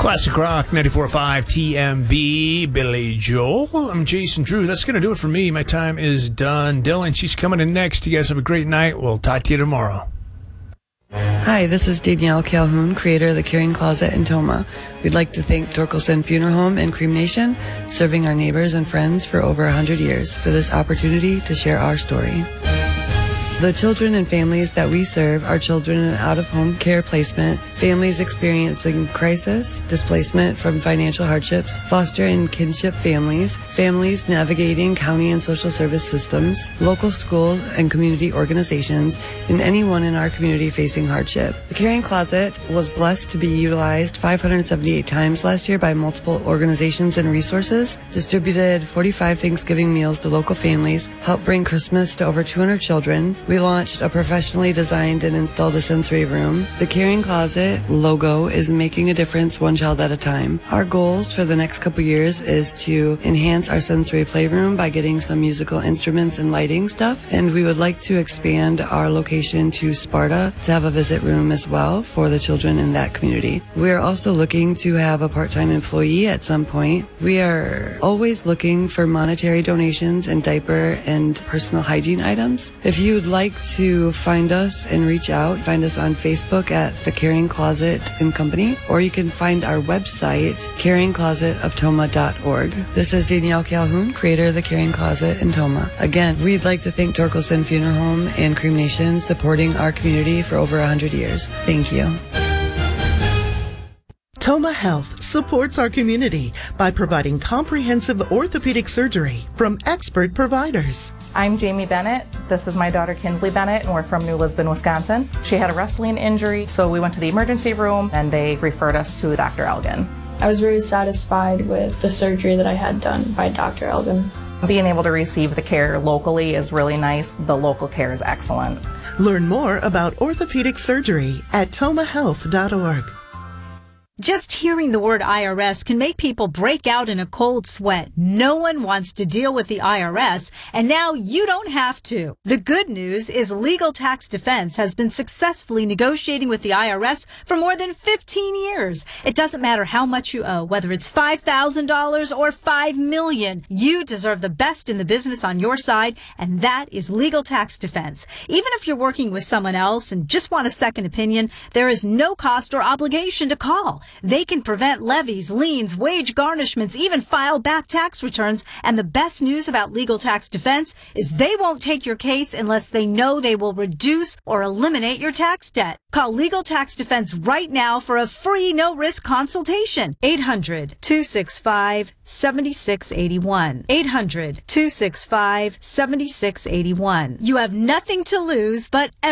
Classic Rock 94.5 TMB, Billy Joel. I'm Jason Drew. That's going to do it for me. My time is done. Dylan, she's coming in next. You guys have a great night. We'll talk to you tomorrow. Hi, this is Danielle Calhoun, creator of the Caring Closet in Toma. We'd like to thank Torkelson Funeral Home and Cream Nation, serving our neighbors and friends for over 100 years, for this opportunity to share our story. The children and families that we serve are children in out-of-home care placement, families experiencing crisis, displacement from financial hardships, foster and kinship families, families navigating county and social service systems, local school and community organizations, and anyone in our community facing hardship. The Caring Closet was blessed to be utilized 578 times last year by multiple organizations and resources, distributed 45 Thanksgiving meals to local families, helped bring Christmas to over 200 children. We launched a professionally designed and installed a sensory room. The Caring Closet logo is making a difference one child at a time. Our goals for the next couple years is to enhance our sensory playroom by getting some musical instruments and lighting stuff, and we would like to expand our location to Sparta to have a visit room as well for the children in that community. We are also looking to have a part-time employee at some point. We are always looking for monetary donations and diaper and personal hygiene items. If you would like to find us and reach out, find us on Facebook at The Caring Closet and Company, or you can find our website, caringclosetoftoma.org. This is Danielle Calhoun, creator of The Caring Closet in Toma. Again, we'd like to thank Torkelson Funeral Home and Cream Nation, supporting our community for over 100 years. Thank you. Toma Health supports our community by providing comprehensive orthopedic surgery from expert providers. I'm Jamie Bennett. This is my daughter Kinsley Bennett, and we're from New Lisbon, Wisconsin. She had a wrestling injury, so we went to the emergency room and they referred us to Dr. Elgin. I was very satisfied with the surgery that I had done by Dr. Elgin. Being able to receive the care locally is really nice. The local care is excellent. Learn more about orthopedic surgery at tomahealth.org. Just hearing the word IRS can make people break out in a cold sweat. No one wants to deal with the IRS, and now you don't have to. The good news is Legal Tax Defense has been successfully negotiating with the IRS for more than 15 years. It doesn't matter how much you owe, whether it's $5,000 or $5 million. You deserve the best in the business on your side, and that is Legal Tax Defense. Even if you're working with someone else and just want a second opinion, there is no cost or obligation to call. They can prevent levies, liens, wage garnishments, even file back tax returns. And the best news about Legal Tax Defense is they won't take your case unless they know they will reduce or eliminate your tax debt. Call Legal Tax Defense right now for a free no-risk consultation. 800-265-7681. 800-265-7681. You have nothing to lose but